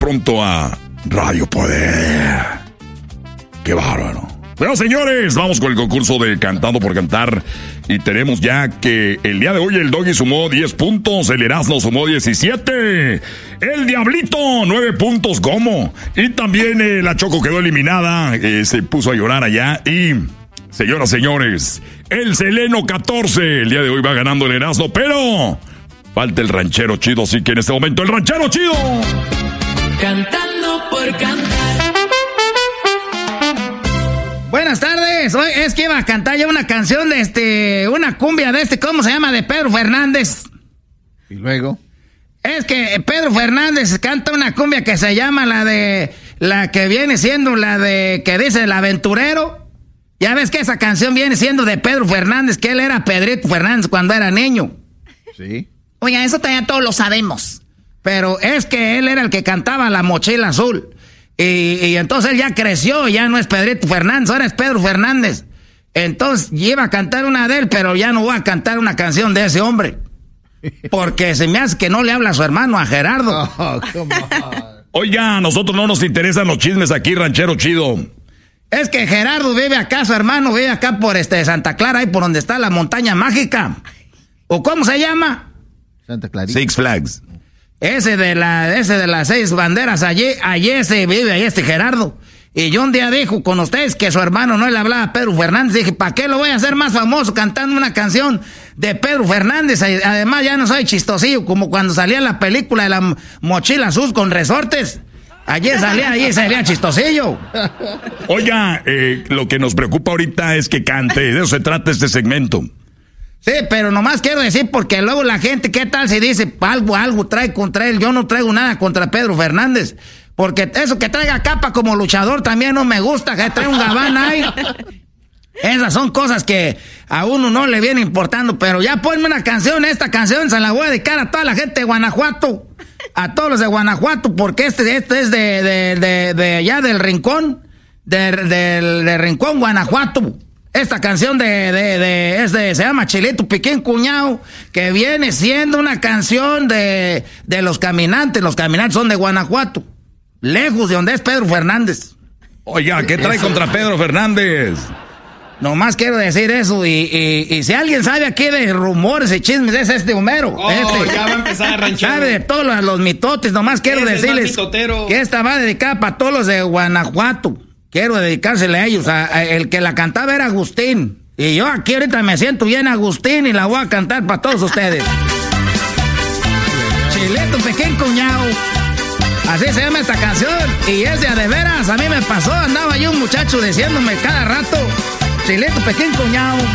pronto a Radio Poder. ¡Qué bárbaro! Bueno, señores, vamos con el concurso de Cantando por Cantar. Y tenemos ya que el día de hoy el Doggy sumó 10 puntos, el Erasmo sumó 17, el Diablito 9 puntos, ¿cómo? Y también la Choco quedó eliminada, se puso a llorar allá. Y, señoras, señores, el Seleno 14, el día de hoy va ganando el Erasmo, pero falta el Ranchero Chido, así que en este momento el Ranchero Chido. Cantando por Cantar. Buenas tardes, hoy es que iba a cantar yo una canción de una cumbia de ¿cómo se llama? De Pedro Fernández. ¿Y luego? Es que Pedro Fernández canta una cumbia que se llama la que viene siendo la de, que dice El Aventurero. Ya ves que esa canción viene siendo de Pedro Fernández, que él era Pedrito Fernández cuando era niño. Sí. Oiga, eso todavía todos lo sabemos. Pero es que él era el que cantaba La Mochila Azul. Y entonces él ya creció, ya no es Pedrito Fernández, ahora es Pedro Fernández. Entonces iba a cantar una de él, pero ya no voy a cantar una canción de ese hombre. Porque se me hace que no le habla a su hermano, a Gerardo. Oh, come on. Oiga, a nosotros no nos interesan los chismes aquí, Ranchero Chido. Es que Gerardo vive acá, su hermano vive acá por Santa Clara, ahí por donde está la montaña mágica. ¿O cómo se llama? Santa Clarita. Six Flags. Ese de las 6 banderas, allí se vive, ahí Gerardo. Y yo un día dijo con ustedes que su hermano no le hablaba a Pedro Fernández. Dije, ¿para qué lo voy a hacer más famoso cantando una canción de Pedro Fernández? Además ya no soy chistosillo, como cuando salía la película de La Mochila Azul con resortes. Allí salía chistosillo. Oiga, lo que nos preocupa ahorita es que cante, de eso se trata este segmento. Sí, pero nomás quiero decir, porque luego la gente, ¿qué tal si dice algo trae contra él? Yo no traigo nada contra Pedro Fernández, porque eso que traiga capa como luchador también no me gusta, que trae un gabán ahí. Esas son cosas que a uno no le viene importando, pero ya ponme una canción, esta canción se la voy a dedicar a toda la gente de Guanajuato, a todos los de Guanajuato, porque este es de allá del Rincón, del Rincón, Guanajuato. Esta canción se llama Chilito Piquín Cuñado, que viene siendo una canción de Los Caminantes. Los Caminantes son de Guanajuato, lejos de donde es Pedro Fernández. Oiga, ¿qué trae contra Pedro Fernández? Nomás quiero decir eso, y si alguien sabe aquí de rumores y chismes, es este Homero. Ya va a empezar a ranchar. Sabe de todos los mitotes, nomás quiero decirles que esta va dedicada para todos los de Guanajuato. Quiero dedicársele a ellos. El que la cantaba era Agustín. Y yo aquí ahorita me siento bien Agustín y la voy a cantar para todos ustedes. Chilito Piquín Cuñado. Así se llama esta canción. Y es de veras. A mí me pasó. Andaba yo un muchacho diciéndome cada rato: Chilito Piquín Cuñado.